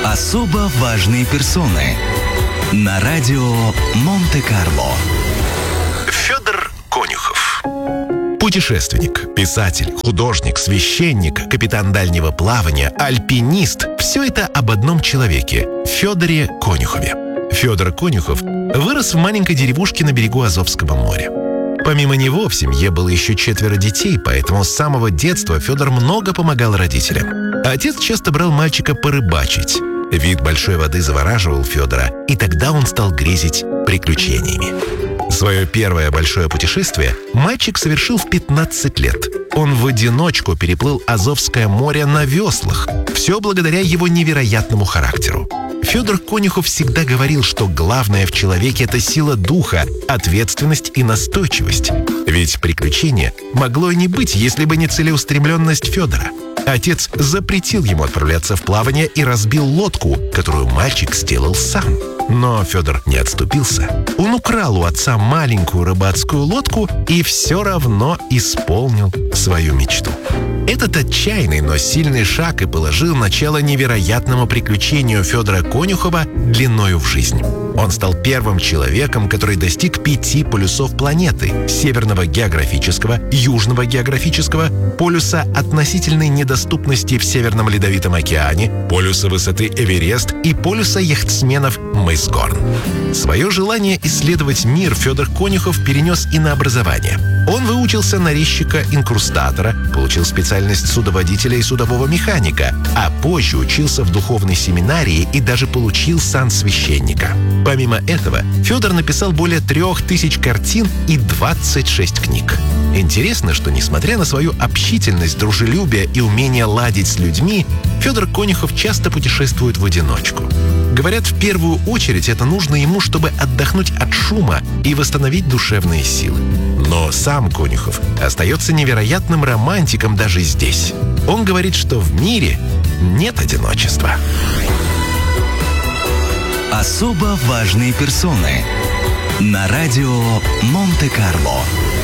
Особо важные персоны на радио Монте-Карло. Федор Конюхов. Путешественник, писатель, художник, священник, капитан дальнего плавания, альпинист – все это об одном человеке – Федоре Конюхове. Федор Конюхов вырос в маленькой деревушке на берегу Азовского моря. Помимо него в семье было еще 4 детей, поэтому с самого детства Федор много помогал родителям. Отец часто брал мальчика порыбачить. Вид большой воды завораживал Федора, и тогда он стал грезить приключениями. Свое первое большое путешествие мальчик совершил в 15 лет. Он в одиночку переплыл Азовское море на веслах. Все благодаря его невероятному характеру. Федор Конюхов всегда говорил, что главное в человеке – это сила духа, ответственность и настойчивость. Ведь приключения могло и не быть, если бы не целеустремленность Федора. Отец запретил ему отправляться в плавание и разбил лодку, которую мальчик сделал сам. Но Федор не отступился. Он украл у отца маленькую рыбацкую лодку и все равно исполнил свою мечту. Этот отчаянный, но сильный шаг и положил начало невероятному приключению Федора Конюхова длиною в жизнь. Он стал первым человеком, который достиг 5 полюсов планеты – северного географического, южного географического, полюса относительной недоступности в Северном Ледовитом океане, полюса высоты Эверест и полюса яхтсменов мыс Горн. Свое желание исследовать мир Федор Конюхов перенес и на образование. Он выучился на резчика-инкрустатора, получил специальность судоводителя и судового механика, а позже учился в духовной семинарии и даже получил сан священника. Помимо этого, Федор написал более 3000 картин и 26 книг. Интересно, что несмотря на свою общительность, дружелюбие и умение ладить с людьми, Федор Конюхов часто путешествует в одиночку. Говорят, в первую очередь это нужно ему, чтобы отдохнуть от шума и восстановить душевные силы. Но сам Конюхов остается невероятным романтиком даже здесь. Он говорит, что в мире нет одиночества. Особо важные персоны на радио Монте-Карло.